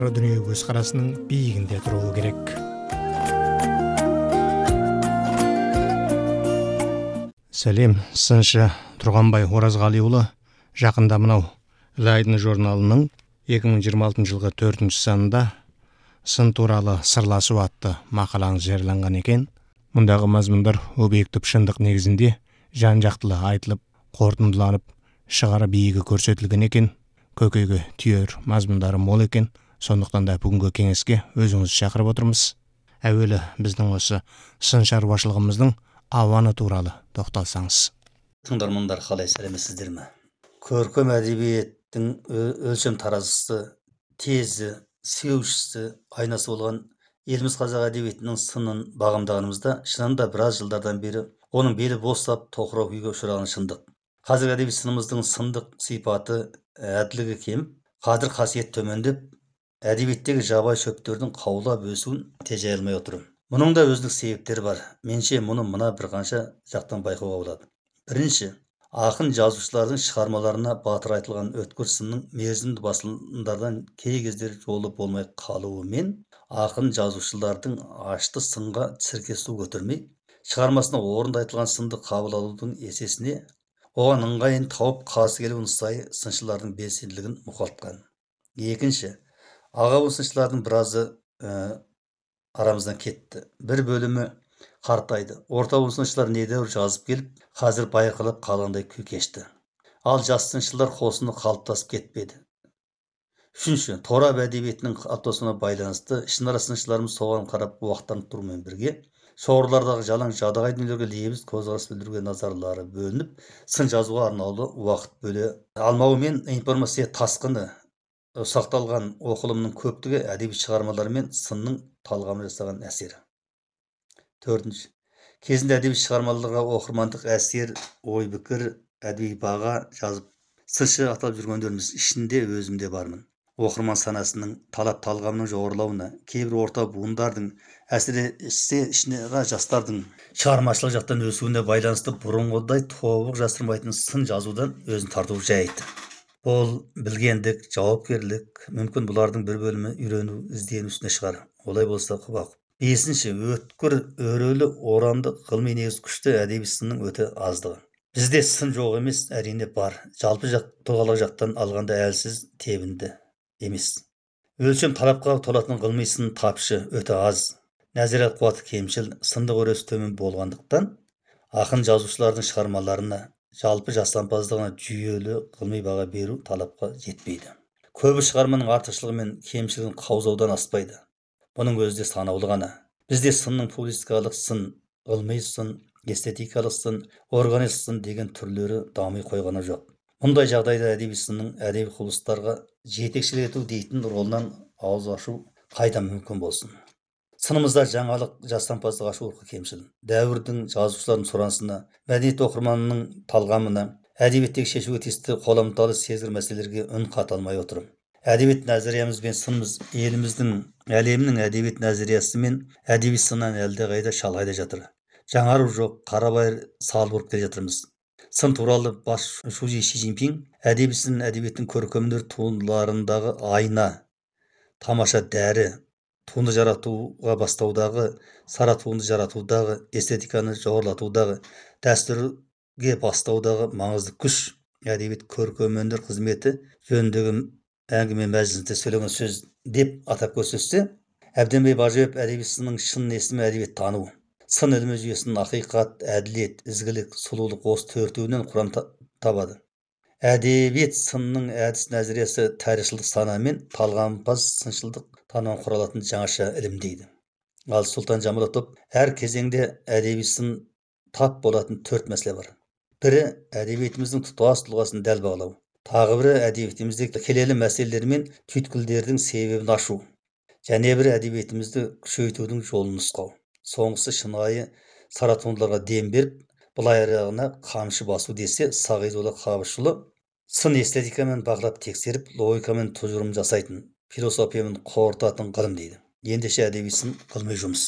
Дүние көзқарасының биігінде тұруы керек. Сәлем, сыншы Тұрғанбай Оразғалиұлы жақында мынау Лайдың журналының 2026 жылғы 4-ші санында сын туралы сырласу атты мақалаңыз жарияланған екен. Мұндағы мазмұндар объектив шындық негізінде жан-жақтылы айтылып, қорытындыланып, шығары биігі көрсетілген екен. Көкейге түйер мазмұндары мол екен. Сондықтан да бүгінгі кеңеске өзіңізді шақырып отырмыз. Әуелі біздің осы сын шаруашылығымыздың ауаны туралы тоқталсаңыз. Тыңдармандар, қалай сәлеметсіздер ме? Көркем әдебиеттің өлшем таразысы, тезі, сеушісі, айнасы болған еліміз қазақ әдебиетінің сынын бағамдағанымызда шынында біраз жылдардан бері оның белі босап тоқырау күйге ұшыраған шындық. Қазіргі әдеби сынымыздың сындық сипаты, әділдігі кеміп, қадір қасиет төмендеп, әдебиеттегі жабайы шөптердің қаулап өсуін тежей алмай отыр. Мұның да өзіндік себептері бар. Менше мұны мына бірқанша жақтан байқауға болады. Бірінші, ақын жазушылардың шығармаларына батыр айтылған өткір сынның мерзімді басылымдардан кей кездері жолы болмай қалуы мен ақын жазушылардың ашты сынға сірке су көтермей, шығармасына орынды айтылған сынды қабыл алудың есесіне оған ыңғайын тауып қарсы келуін сай сыншылардың белсенділігін мұқалтқан. Екінші, аға сыншылардың біразы арамыздан кетті. Бір бөлімі қартайды. Орта сыншылар недәуір жазып келіп, қазір байқалып қалғандай күй кешті. Ал жас сыншылар қосыны қалыптасып кетпеді. Үшінші, торап әдебиетінің қалыптасуына байланысты ішінара сыншыларымыз соған қарап уақыттанып тұрумен бірге, шоғырлардағы жалаң жадағай дүниелерге лебіз көзқарас білдіруге назарлары бөлініп, сын жазуға арнаулы уақыт бөле алмауы мен информация тасқыны сақталған оқылымның көптігі әдеби шығармалар мен сынның талғамы жасаған әсері. Төртінші, кезінде әдеби шығармаларға оқырмандық әсер, ой-пікір, әдеби баға жазып сыншы атап жүргендеріміз ішінде өзімде бармын. Оқырман санасының талап талғамының жоғарылауына, кейбір орта буындардың, әсіресе ішінара жастардың шығармашылық жақтан өсуіне байланысты бұрынғыдай тобық жасырмайтын сын жазудан өзін тартуы жайты. Бұл білгендік, жауапкерлік, мүмкін бұлардың бір бөлімі үйрену, іздену үстіне шығар. Олай болса құба-құп. Бесінші, өткір, өрелі, орамды, ғылыми негіз күшті әдеби сынның өте аздығы. Бізде сын жоқ емес, әрине бар. Жалпы тұлғалық жақтан алғанда әлсіз, тебінді емес. Өлшем талапқа толатын ғылыми сын тапшы, өте аз. Нәзірет қуаты кемшіл, сындық өресі төмен болғандықтан, ақын жазушылардың шығармаларына, жалпы жасампаздығына жүйелі ғылыми баға беру талапқа жетпейді. Көбі шығарманың артықшылығы мен кемшілігін қаузаудан аспайды. Бұның өзі де санаулы ғана. Бізде сынның публистикалық сын, ғылыми сын, эстетикалық сын, органик сын деген түрлері дами қойғаны жоқ. Мұндай жағдайда әдеби сынның әдеби құбылыстарға жетекшілік ету дейтін ролынан ауыз ашу қайда мүмкін болсын. Сынымызда жаңалық, жасампаздық ашу рухы кемшіл. Дәуірдің жазушылардың сұранысына, мәдениет оқырманының талғамына, әдебиеттегі шешуге тиісті қоламталы сезгір мәселелерге үн қата алмай отыр. Әдебиет нәзіриямыз бен сынымыз еліміздің, әлемнің әдебиет нәзіриясы мен әдеби сыннан әлдеқайда шалғайда жатыр. Жаңару жоқ, қарабайыр салып ұрып келе жатырмыз. Сын туралы бас Ши Цзиньпин әдеби сын әдебиеттің көркемдер туындыларындағы айна, тамаша дәрі, туынды жаратуға бастаудағы, сара туынды жаратудағы, эстетиканы жоғарлатудағы, дәстүрге бастаудағы маңызды күш, әдебиет көркемдер қызметі жөніндегі әңгіме мәжілісінде сөйлеген сөз деп атап көрсетсе, әбденбай Бажиев әдеби сынның шын есімі әдебиет тану. Сын ілімі жүйесінің ақиқат, әділет, ізгілік, сұлулық осы төртеуінен құрам табады. Әдебиет сынның әдіс нәзіриясы тарихшылдық сана мен талғампаз сыншылдық тануын құралатын жаңаша ілім дейді. Ал Сұлтан Жамалатов әр кезеңде әдеби сын тап болатын 4 мәселе бар. Бірі әдебиетіміздің тұтас тұлғасын дәл бағалау. Тағы бірі әдебиетіміздегі келелі мәселелер мен түйткілдердің себебін ашу. Және бірі әдебиетімізді күшейтудің жолын нұсқау. Соңғысы шынайы сара туындыларға дем беріп, былай аяғына қамшы басу десе, Сағидолла Қабышұлы сын эстетикамен бағалап тексеріп, логикамен тұжырым жасайтын, философиямен қорытатын ғылым дейді. Ендеше әдеби сын ғылыми жұмыс.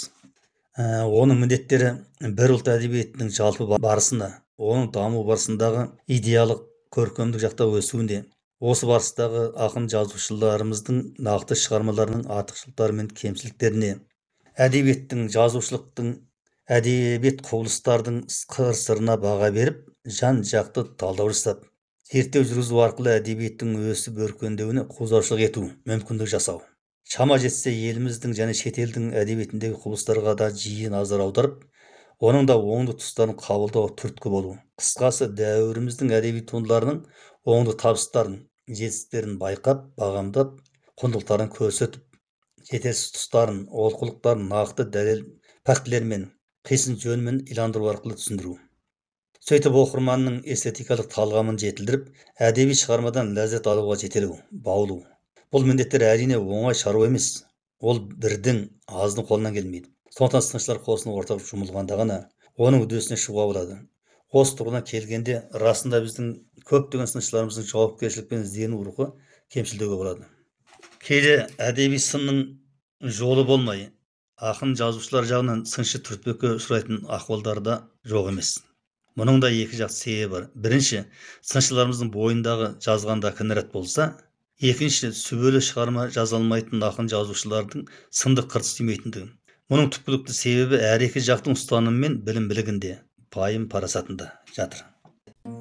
Оның міндеттері бір ұлт әдебиетінің жалпы барысына, оның даму барысындағы идеялық көркемдік жақта өсуіне, Осы барыстағы ақын жазушыларымыздың нақты шығармаларының артықшылықтары мен кемшіліктеріне, әдебиеттің, жазушылықтың, әдебиет құбылыстардың қыр-сырына баға беріп, жан-жақты талдау жасап, зерттеу жүргізу арқылы әдебиеттің өсіп өркендеуіне қозғаушылық ету, мүмкіндік жасау. Шама жетсе еліміздің және шетелдің әдебиетіндегі құбылыстарға да жиі назар аударып, оның да оңды тұстарын қабылдауға түрткі болу. Қысқасы, дәуіріміздің әдеби туындыларының оңды табыстарын, жетістіктерін байқап, бағамдап, құндылықтарын көрсетіп, жетерсіз тұстарын, олқылықтарын нақты дәлел фактілермен, қисын жөнмен иландыру арқылы түсіндіру. Сөйтіп оқырманның эстетикалық талғамын жетілдіріп, әдеби шығармадан ләззат алуға жетелеу, баулу. Бұл міндеттер әрине оңай шаруа емес. Ол бірдің, аздың қолынан келмейді. Сондықтан сыншылар қосыны ортақ жұмылғанда ғана оның үдесіне шығуға болады. Осы тұрғыдан келгенде, расында біздің көптеген сыншыларымыздың жауапкершілікпен іздену рухы кемшілдеуге болады. Кейде әдеби сынның жолы болмай, ақын жазушылар жағынан сыншы түртпекке ұшырайтын ахуалдар да жоқ емес. Мұның да екі жақ себебі бар. Бірінші, сыншыларымыздың бойындағы жазғанда кінәрат болса, екінші, сүбелі шығарма жаза алмайтын ақын жазушылардың сынды қырт істемейтіндігі. Мұның түпкілікті себебі әр екі жақтың ұстанымы мен білім білігінде, пайым парасатында жатыр.